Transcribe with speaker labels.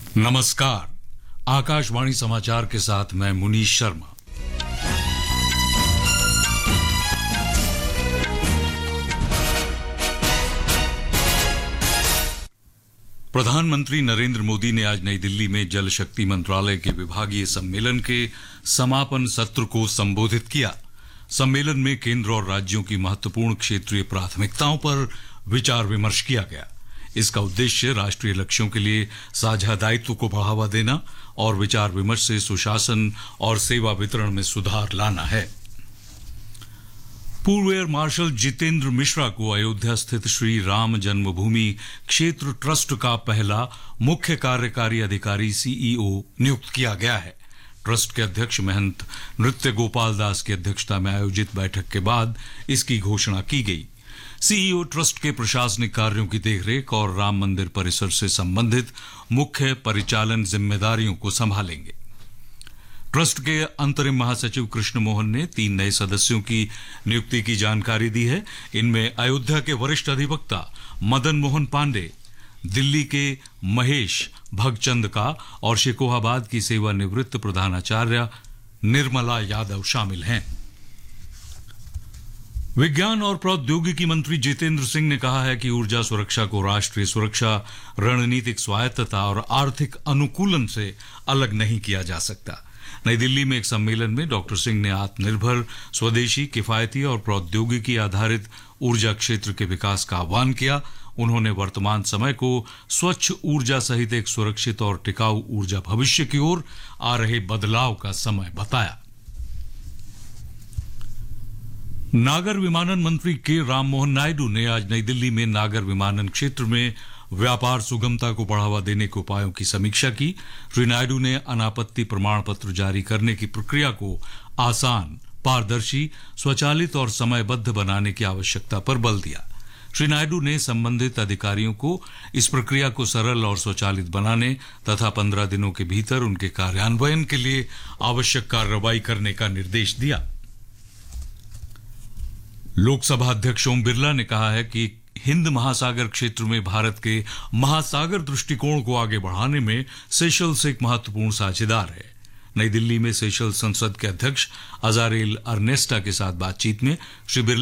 Speaker 1: नमस्कार। आकाशवाणी समाचार के साथ मैं मुनीश शर्मा। प्रधानमंत्री नरेंद्र मोदी ने आज नई दिल्ली में जल शक्ति मंत्रालय के विभागीय सम्मेलन के समापन सत्र को संबोधित किया। सम्मेलन में केंद्र और राज्यों की महत्वपूर्ण क्षेत्रीय प्राथमिकताओं पर विचार विमर्श किया गया। इसका उद्देश्य राष्ट्रीय लक्ष्यों के लिए साझा दायित्व को बढ़ावा देना और विचार विमर्श से सुशासन और सेवा वितरण में सुधार लाना है। पूर्व एयर मार्शल जितेंद्र मिश्रा को अयोध्या स्थित श्री राम जन्मभूमि क्षेत्र ट्रस्ट का पहला मुख्य कार्यकारी अधिकारी सीईओ नियुक्त किया गया है। ट्रस्ट के अध्यक्ष महंत नृत्य गोपाल दास की अध्यक्षता में आयोजित बैठक के बाद इसकी घोषणा की गई। सीईओ ट्रस्ट के प्रशासनिक कार्यों की देखरेख और राम मंदिर परिसर से संबंधित मुख्य परिचालन जिम्मेदारियों को संभालेंगे। ट्रस्ट के अंतरिम महासचिव कृष्ण मोहन ने 3 नए सदस्यों की नियुक्ति की जानकारी दी है। इनमें अयोध्या के वरिष्ठ अधिवक्ता मदन मोहन पांडे, दिल्ली के महेश भगचंदका और शेकोहाबाद की सेवानिवृत्त प्रधानाचार्य निर्मला यादव शामिल हैं। विज्ञान और प्रौद्योगिकी मंत्री जितेंद्र सिंह ने कहा है कि ऊर्जा सुरक्षा को राष्ट्रीय सुरक्षा, रणनीतिक स्वायत्तता और आर्थिक अनुकूलन से अलग नहीं किया जा सकता। नई दिल्ली में एक सम्मेलन में डॉक्टर सिंह ने आत्मनिर्भर, स्वदेशी, किफायती और प्रौद्योगिकी आधारित ऊर्जा क्षेत्र के विकास का आह्वान किया। उन्होंने वर्तमान समय को स्वच्छ ऊर्जा सहित एक सुरक्षित और टिकाऊ ऊर्जा भविष्य की ओर आ रहे बदलाव का समय बताया। नागर विमानन मंत्री के राममोहन नायडू ने आज नई दिल्ली में नागर विमानन क्षेत्र में व्यापार सुगमता को बढ़ावा देने के उपायों की समीक्षा की। श्री नायडू ने अनापत्ति प्रमाण पत्र जारी करने की प्रक्रिया को आसान, पारदर्शी, स्वचालित और समयबद्ध बनाने की आवश्यकता पर बल दिया। श्री नायडू ने संबंधित अधिकारियों को इस प्रक्रिया को सरल और स्वचालित बनाने तथा 15 दिनों के भीतर उनके कार्यान्वयन के लिए आवश्यक कार्रवाई करने का निर्देश दिया। लोकसभा अध्यक्ष ओम बिरला ने कहा है कि हिंद महासागर क्षेत्र में भारत के महासागर दृष्टिकोण को आगे बढ़ाने में सेशल्स एक महत्वपूर्ण साझेदार है। नई दिल्ली में सेशल्स संसद के अध्यक्ष अजारेल अर्नेस्टा के साथ बातचीत में श्री बिरला